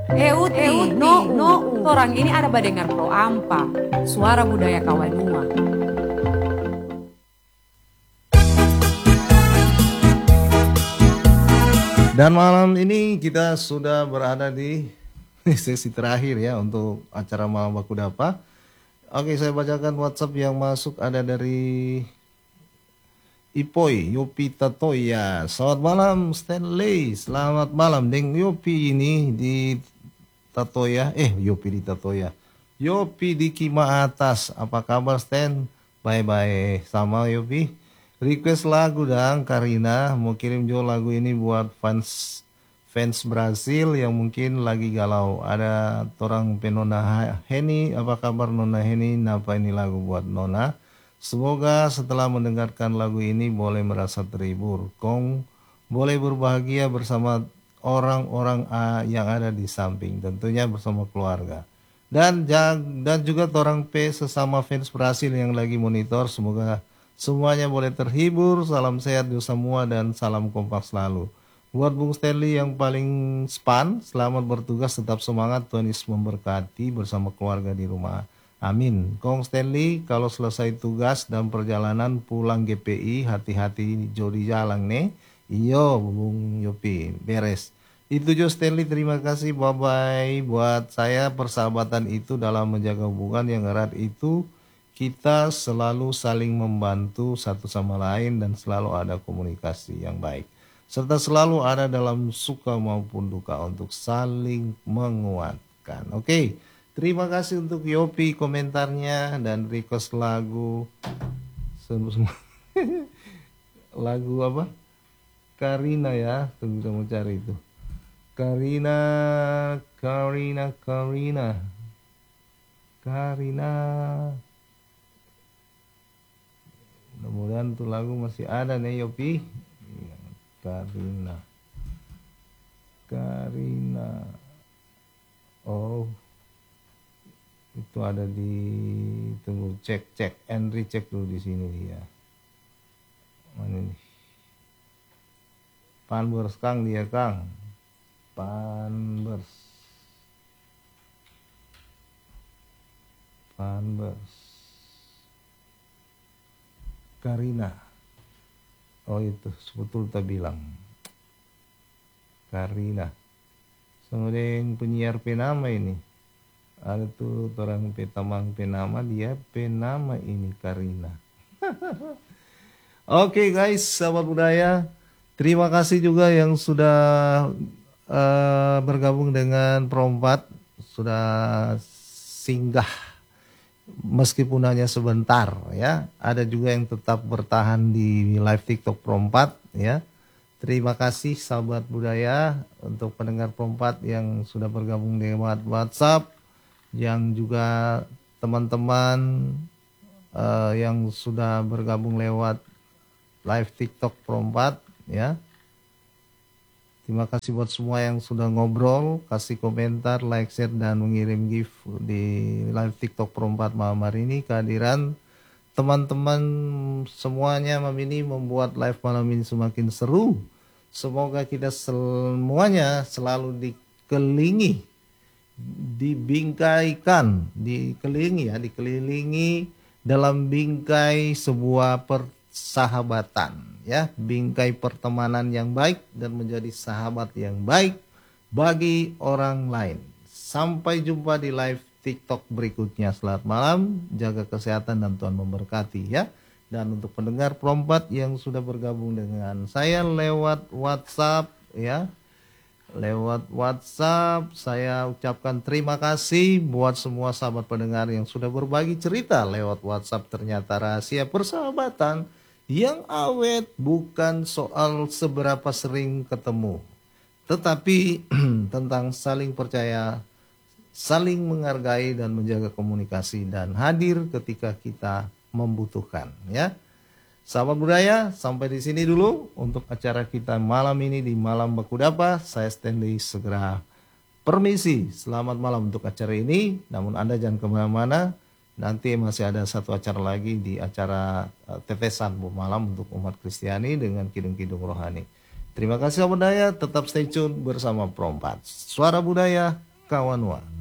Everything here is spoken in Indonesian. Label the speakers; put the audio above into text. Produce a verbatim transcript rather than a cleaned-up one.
Speaker 1: Euti, no, no, orang ini ada badengar pro ampa, suara budaya Kawanua.
Speaker 2: Dan malam ini kita sudah berada di sesi terakhir ya untuk acara Malam Baku Dapa. Oke, saya bacakan WhatsApp yang masuk ada dari Ipoy, Yopi Tatoya. Selamat malam Stanley, selamat malam Deng Yopi ini di Tatoya, eh Yopi di Tatoya. Yopi di Kima Atas, apa kabar Stan? Bye-bye, sama Yopi. Request lagu dong Karina, mau kirim juga lagu ini buat fans fans Brasil yang mungkin lagi galau. Ada orang penona Heni, apa kabar Nona Heni? Napa ini lagu buat Nona? Semoga setelah mendengarkan lagu ini boleh merasa terhibur. Kong boleh berbahagia bersama orang-orang yang ada di samping, tentunya bersama keluarga. Dan dan juga orang P sesama fans Brasil yang lagi monitor, semoga semuanya boleh terhibur, salam sehat untuk semua dan salam kompak selalu. Buat Bung Stanley yang paling span, selamat bertugas, tetap semangat, Tuhan Yesus memberkati bersama keluarga di rumah. Amin. Kong Stanley, kalau selesai tugas dan perjalanan pulang G P I, hati-hati jodi jalan nih. Iyo, Bung Yopi, beres. Itu Jo Stanley, terima kasih, bye-bye. Buat saya persahabatan itu dalam menjaga hubungan yang erat itu, kita selalu saling membantu satu sama lain dan selalu ada komunikasi yang baik. Serta selalu ada dalam suka maupun duka untuk saling menguatkan. Oke, terima kasih untuk Yopi komentarnya dan request lagu. Lagu apa? Karina ya, tunggu kita mau cari itu. Karina, Karina, Karina. Karina. Mudah-mudahan tuh lagu masih ada nih Yopi. Karina. Karina. Oh. Itu ada di tunggu cek cek Henry cek dulu di sini dia. Mana nih? Panbers Kang dia Kang. Panbers. Panbers. Karina. Oh itu sebetul tak bilang. Karina. Kemudian penyiar penama ini. Ada tuh orang petamang penama, dia penama ini Karina. Oke okay guys, sahabat budaya. Terima kasih juga yang sudah uh, bergabung dengan Perompat. Sudah singgah. Meskipun hanya sebentar ya, ada juga yang tetap bertahan di live TikTok Perompat ya. Terima kasih sahabat budaya untuk pendengar Perompat yang sudah bergabung lewat WhatsApp, yang juga teman-teman uh, yang sudah bergabung lewat live TikTok Perompat ya. Terima kasih buat semua yang sudah ngobrol, kasih komentar, like, share, dan mengirim gift di live TikTok Perompat malam hari ini. Kehadiran teman-teman semuanya malam ini membuat live malam ini semakin seru. Semoga kita semuanya selalu dikelilingi, dibingkaikan, dikelilingi ya, dikelilingi dalam bingkai sebuah persahabatan. Ya, bingkai pertemanan yang baik dan menjadi sahabat yang baik bagi orang lain. Sampai jumpa di live TikTok berikutnya. Selamat malam, jaga kesehatan dan Tuhan memberkati ya. Dan untuk pendengar Perompat yang sudah bergabung dengan saya lewat WhatsApp ya. Lewat WhatsApp saya ucapkan terima kasih buat semua sahabat pendengar yang sudah berbagi cerita lewat WhatsApp. Ternyata rahasia persahabatan yang awet bukan soal seberapa sering ketemu, tetapi tentang saling percaya, saling menghargai dan menjaga komunikasi dan hadir ketika kita membutuhkan ya. Sahabat budaya, sampai di sini dulu untuk acara kita malam ini di Malam Baku Dapa. Saya Stanley segera permisi. Selamat malam untuk acara ini. Namun Anda jangan kemana-mana. Nanti masih ada satu acara lagi di acara uh, tetesan malam untuk umat Kristiani dengan kidung-kidung rohani. Terima kasih sahabat budaya, tetap stay tune bersama Perompat. Suara budaya kawan wa.